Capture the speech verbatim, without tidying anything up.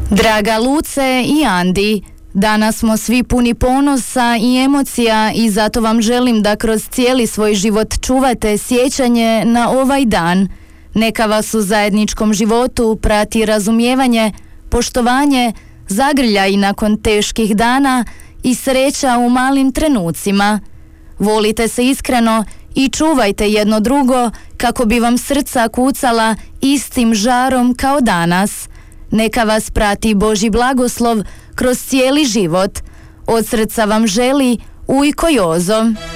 Draga Luce i Andi, danas smo svi puni ponosa i emocija i zato vam želim da kroz cijeli svoj život čuvate sjećanje na ovaj dan. Neka vas u zajedničkom životu prati razumijevanje, poštovanje, zagrljaj nakon teških dana i sreća u malim trenucima. Volite se iskreno i čuvajte jedno drugo kako bi vam srca kucala istim žarom kao danas. Neka vas prati Božji blagoslov kroz cijeli život. Od srca vam želi Ujko Jozo.